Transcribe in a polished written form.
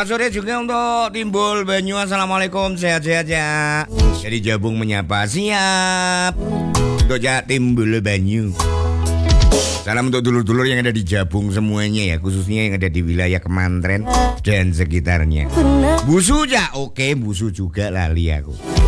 Selamat sore juga untuk Timbul Banyu. Assalamualaikum, sehat-sehat ya. Jadi Jabung menyapa, siap untuk Timbul Banyu. Salam untuk dulur-dulur yang ada di Jabung semuanya ya, khususnya yang ada di wilayah Kemantren dan sekitarnya. Busu ya, oke, Busu juga lali aku.